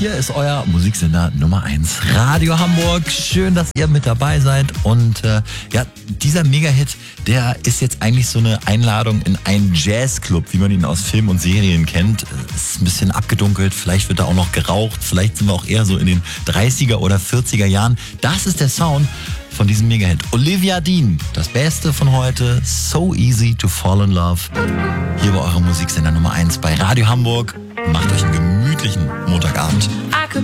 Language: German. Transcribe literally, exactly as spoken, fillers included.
Hier ist euer Musiksender Nummer eins, Radio Hamburg. Schön, dass ihr mit dabei seid. Und äh, ja, dieser Mega-Hit, der ist jetzt eigentlich so eine Einladung in einen Jazzclub, wie man ihn aus Filmen und Serien kennt. Es ist ein bisschen abgedunkelt, vielleicht wird da auch noch geraucht, vielleicht sind wir auch eher so in den dreißiger oder vierziger Jahren. Das ist der Sound von diesem Mega-Hit. Olivia Dean, das Beste von heute, So Easy to Fall in Love. Hier bei eurem Musiksender Nummer eins bei Radio Hamburg. Macht euch einen gemütlichen Montagabend.